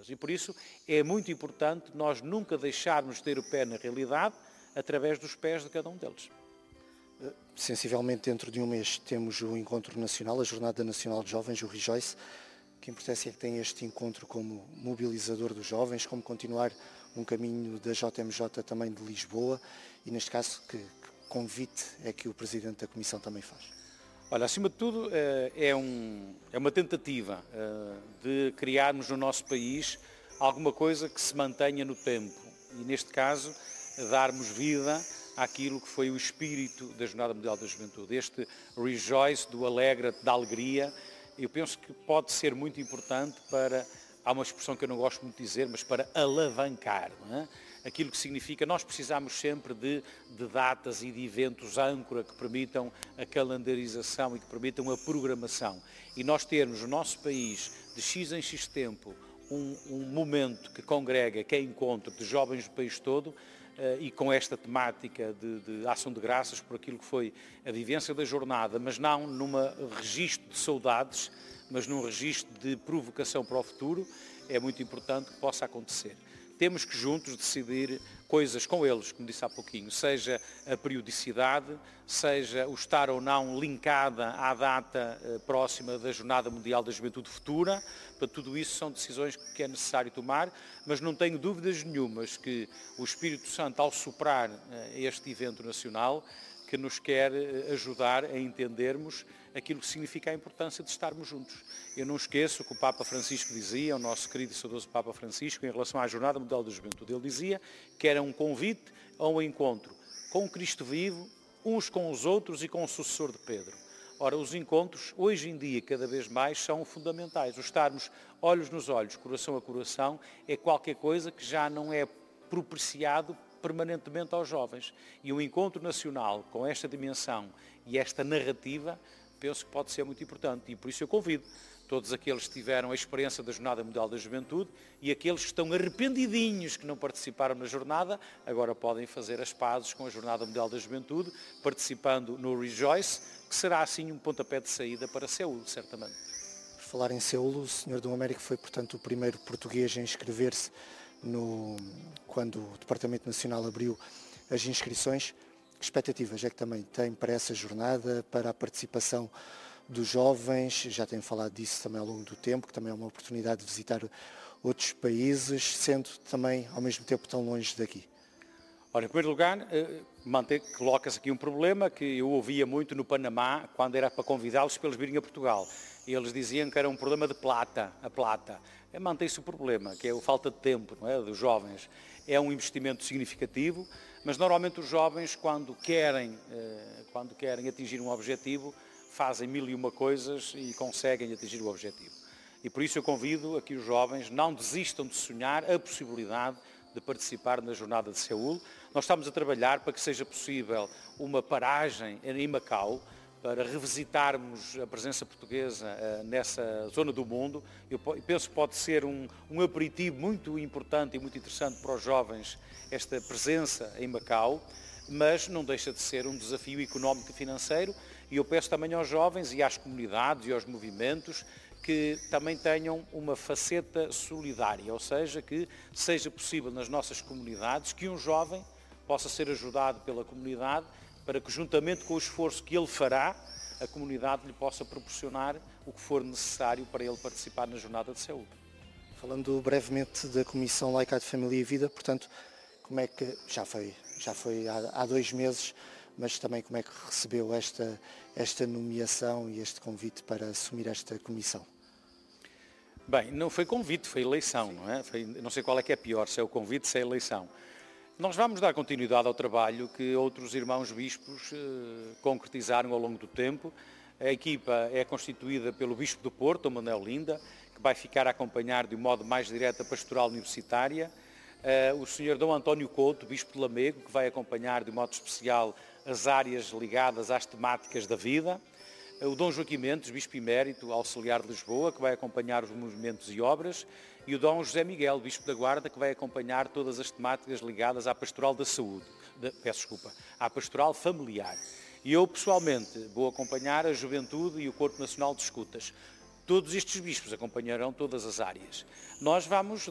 delas. E por isso é muito importante nós nunca deixarmos de ter o pé na realidade através dos pés de cada um deles. Sensivelmente dentro de um mês temos o Encontro Nacional, a Jornada Nacional de Jovens, o Rejoice. Que importância é que tem este encontro como mobilizador dos jovens, como continuar um caminho da JMJ também de Lisboa e, neste caso, que convite é que o Presidente da Comissão também faz? Olha, acima de tudo, é uma tentativa de criarmos no nosso país alguma coisa que se mantenha no tempo e, neste caso, darmos vida àquilo que foi o espírito da Jornada Mundial da Juventude. Este rejoice, do alegra-te, da alegria, eu penso que pode ser muito importante para, há uma expressão que eu não gosto muito de dizer, mas para alavancar, não é? Aquilo que significa, nós precisamos sempre de datas e de eventos âncora que permitam a calendarização e que permitam a programação. E nós termos no nosso país, de X em X tempo, um momento que congrega, que é encontro de jovens do país todo, e com esta temática de ação de graças por aquilo que foi a vivência da jornada, mas não num registro de saudades, mas num registro de provocação para o futuro, é muito importante que possa acontecer. Temos que juntos decidir coisas com eles, como disse há pouquinho, seja a periodicidade, seja o estar ou não linkada à data próxima da Jornada Mundial da Juventude Futura. Para tudo isso são decisões que é necessário tomar, mas não tenho dúvidas nenhumas que o Espírito Santo, ao soprar este evento nacional, que nos quer ajudar a entendermos aquilo que significa a importância de estarmos juntos. Eu não esqueço o que o Papa Francisco dizia, o nosso querido e saudoso Papa Francisco, em relação à Jornada Mundial da Juventude. Ele dizia que era um convite a um encontro com o Cristo vivo, uns com os outros e com o sucessor de Pedro. Ora, os encontros, hoje em dia, cada vez mais, são fundamentais. O estarmos olhos nos olhos, coração a coração, é qualquer coisa que já não é propiciado permanentemente aos jovens. E um encontro nacional com esta dimensão e esta narrativa, penso que pode ser muito importante. E por isso eu convido todos aqueles que tiveram a experiência da Jornada Mundial da Juventude e aqueles que estão arrependidinhos que não participaram na jornada, agora podem fazer as pazes com a Jornada Mundial da Juventude, participando no Rejoice, que será assim um pontapé de saída para Seul, certamente. Por falar em Seul, o Sr. Dom Américo foi, portanto, o primeiro português a inscrever-se quando o Departamento Nacional abriu as inscrições. Que expectativas é que também tem para essa jornada, para a participação dos jovens? Já tenho falado disso também ao longo do tempo, que também é uma oportunidade de visitar outros países, sendo também ao mesmo tempo tão longe daqui. Ora, em primeiro lugar, coloca-se aqui um problema que eu ouvia muito no Panamá, quando era para convidá-los para eles virem a Portugal. Eles diziam que era um problema de plata, a plata. Mantém-se o problema, que é a falta de tempo, não é, dos jovens. É um investimento significativo, mas normalmente os jovens, quando querem atingir um objetivo, fazem mil e uma coisas e conseguem atingir o objetivo. E por isso eu convido a que os jovens não desistam de sonhar a possibilidade de participar na Jornada de Seul. Nós estamos a trabalhar para que seja possível uma paragem em Macau, para revisitarmos a presença portuguesa nessa zona do mundo. Eu penso que pode ser um aperitivo muito importante e muito interessante para os jovens, esta presença em Macau, mas não deixa de ser um desafio económico e financeiro, e eu peço também aos jovens e às comunidades e aos movimentos que também tenham uma faceta solidária, ou seja, que seja possível nas nossas comunidades que um jovem possa ser ajudado pela comunidade para que, juntamente com o esforço que ele fará, a comunidade lhe possa proporcionar o que for necessário para ele participar na Jornada de Seul. Falando brevemente da Comissão Laica de Família e Vida, portanto, como é que, já foi há 2 meses, mas também como é que recebeu esta nomeação e este convite para assumir esta comissão? Bem, não foi convite, foi eleição, não é? Não sei qual é que é pior, se é o convite, se é a eleição. Nós vamos dar continuidade ao trabalho que outros irmãos bispos concretizaram ao longo do tempo. A equipa é constituída pelo Bispo do Porto, Manuel Linda, que vai ficar a acompanhar de um modo mais direto a pastoral universitária. O Sr. Dom António Couto, Bispo de Lamego, que vai acompanhar de modo especial as áreas ligadas às temáticas da vida. O Dom Joaquim Mendes, Bispo Emérito, auxiliar de Lisboa, que vai acompanhar os movimentos e obras, e o Dom José Miguel, Bispo da Guarda, que vai acompanhar todas as temáticas ligadas à pastoral da saúde, à pastoral familiar. E eu, pessoalmente, vou acompanhar a juventude e o Corpo Nacional de Escutas. Todos estes bispos acompanharão todas as áreas. Nós vamos